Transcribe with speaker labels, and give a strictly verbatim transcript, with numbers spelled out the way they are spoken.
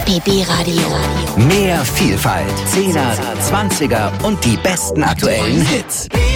Speaker 1: B B-Radio.
Speaker 2: Mehr Vielfalt, Zehner, Zwanziger und die besten aktuellen Hits.